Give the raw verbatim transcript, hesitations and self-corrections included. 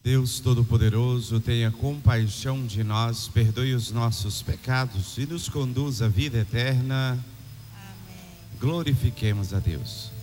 Deus Todo-Poderoso, tenha compaixão de nós, perdoe os nossos pecados e nos conduz à vida eterna. Amém. Glorifiquemos a Deus.